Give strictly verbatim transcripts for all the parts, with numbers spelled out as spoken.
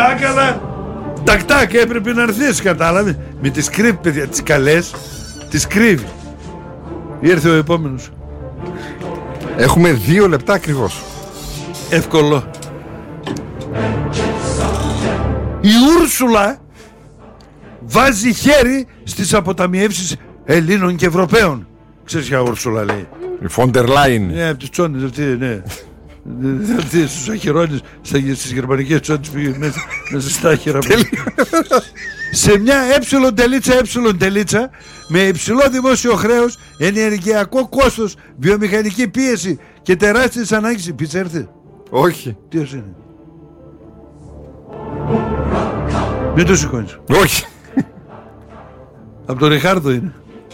Να καλά. Τακ τακ, έπρεπε να έρθεις, κατάλαβε. Με τις κρύβει, παιδιά, τις καλές. Τις κρύβει. Ήρθε ο επόμενος. Έχουμε δύο λεπτά ακριβώς. Εύκολο. Η Ούρσουλα βάζει χέρι στις αποταμιεύσεις Ελλήνων και Ευρωπαίων. Ξέρεις ποια Ούρσουλα λέει? Η Φόντερ Λάιν. Ναι, από τις τσόνες αυτή, ναι. Αυτή στους αχυρώνες, στις γερμανικές τσόνες πήγε μέσα, μέσα στα άχυρα. Σε μια έψιλον τελίτσα, έψιλον τελίτσα, με υψηλό δημόσιο χρέος, ενεργειακό κόστος, βιομηχανική πίεση και τεράστιες ανάγκες. Πίτσα έρθε? Όχι. Τι ως είναι? Μην το σηκώνεις. Όχι. Από τον Ριχάρδο είναι.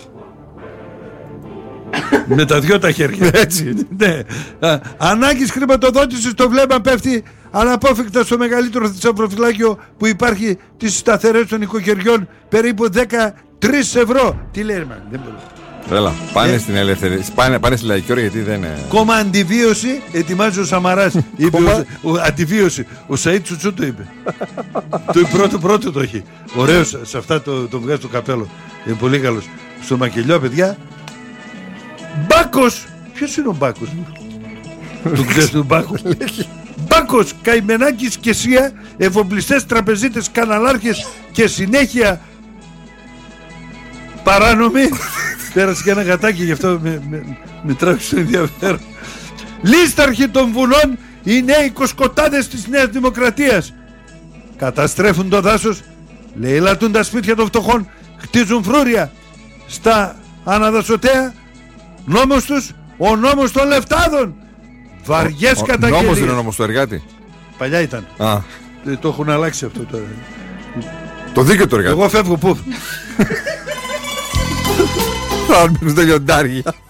Με τα δυο τα χέρια. Έτσι είναι. Ναι. Ανάγκης χρηματοδότησης, το βλέμμα πέφτει αναπόφευκτα στο μεγαλύτερο θησαυροφυλάκιο που υπάρχει, τις σταθερές των οικοκυριών, περίπου δεκατρείς ευρώ. Τι λέει, man, δεν μπορεί. Έλα, πάνε ε, στην ελεύθερη. Πάνε, πάνε στη λαϊκή ώρα, γιατί δεν είναι. Κόμμα αντιβίωση ετοιμάζει ο Σαμαράς. Είπε ο, ο, αντιβίωση. Ο Σαΐτ Τσουτσού το είπε. Το πρώτο πρώτο το έχει. Ωραίος σε αυτά το, το βγάζει το καπέλο. Είναι πολύ καλός. Στο μακελιό, παιδιά. Μπάκος! Ποιος είναι ο Μπάκος? Του ξέρεις τον Μπάκο? Μπάκος, Καημενάκης και Σία, εφοπλιστές, τραπεζίτες, καναλάρχες και συνέχεια παράνομοι. Πέρασε και ένα γατάκι, γι' αυτό με, με, με τράβησε το ενδιαφέρον. Λίσταρχοι των βουνών, οι νέοι κοσκοτάδες της Νέας Δημοκρατίας. Καταστρέφουν το δάσος, λαιλατούν τα σπίτια των φτωχών, χτίζουν φρούρια στα αναδασωτέα. Νόμος τους, ο νόμος των λεφτάδων. Βαριές καταγγελίες. Νόμος είναι ο νόμος του εργάτη. Παλιά ήταν. Α. Ε, το έχουν αλλάξει αυτό τώρα. Το δίκαιο του εργάτη. Εγώ φεύγω πού? Θα μείνουν στα λιοντάρια.